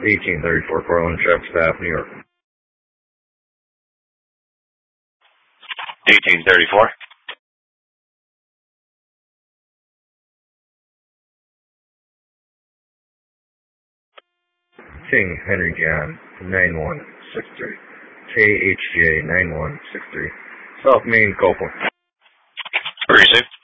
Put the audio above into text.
1834 Portland, Traffic Staff, New York. 1834. King Henry John 9163. KHJ 9163. South Main, Copeland. Receive.